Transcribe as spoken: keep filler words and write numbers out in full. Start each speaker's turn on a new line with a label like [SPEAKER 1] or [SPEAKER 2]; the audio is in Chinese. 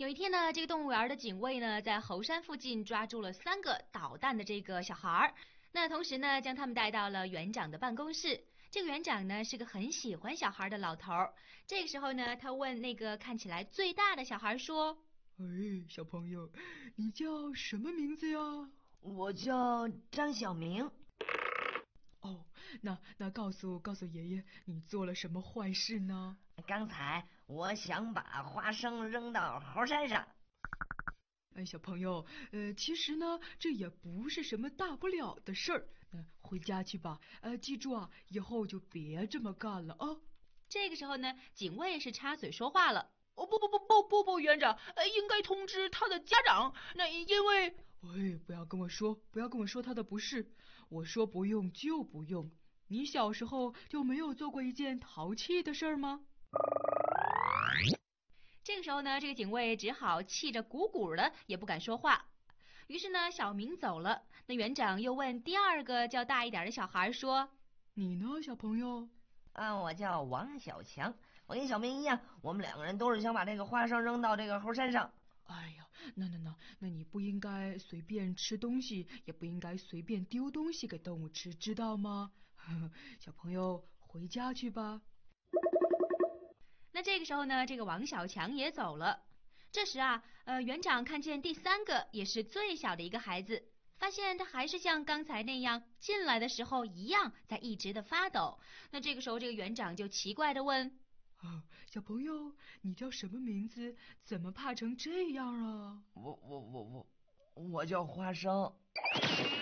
[SPEAKER 1] 一天呢，这个动物园的警卫呢，在猴山附近抓住了三个捣蛋的这个小孩儿。那同时呢，将他们带到了园长的办公室。这个园长呢，是个很喜欢小孩的老头儿。这个时候呢，他问那个看起来最大的小孩说：“
[SPEAKER 2] 哎，小朋友，你叫什么名字呀？”“
[SPEAKER 3] 我叫张小明。”“
[SPEAKER 2] 哦，那那告诉告诉爷爷，你做了什么坏事呢？”“
[SPEAKER 3] 刚才我想把花生扔到猴山上。”“
[SPEAKER 2] 哎，小朋友，呃，其实呢，这也不是什么大不了的事儿。那、呃、回家去吧，呃，记住啊，以后就别这么干了啊。”
[SPEAKER 1] 这个时候呢，警卫是插嘴说话了：“
[SPEAKER 4] 哦，不不不不不不，园长，呃，应该通知他的家长。那因为……
[SPEAKER 2] 喂，不要跟我说，不要跟我说他的不是。我说不用就不用。你小时候就没有做过一件淘气的事儿吗？”
[SPEAKER 1] 这个时候呢，这个警卫只好气着鼓鼓的，也不敢说话。于是呢，小明走了。那园长又问第二个较大一点的小孩说：“
[SPEAKER 2] 你呢，小朋友？”“
[SPEAKER 3] 啊，我叫王小强，我跟小明一样，我们两个人都是想把这个花生扔到这个猴山上。”“
[SPEAKER 2] 哎呀，那那那，那你不应该随便吃东西，也不应该随便丢东西给动物吃，知道吗？呵呵，小朋友，回家去吧。”
[SPEAKER 1] 那这个时候呢，这个王小强也走了。这时啊，呃，园长看见第三个也是最小的一个孩子，发现他还是像刚才那样进来的时候一样，在一直的发抖。那这个时候，这个园长就奇怪的问：“
[SPEAKER 2] 哦，小朋友，你叫什么名字？怎么怕成这样啊？”“
[SPEAKER 3] 我我我我我叫花生。”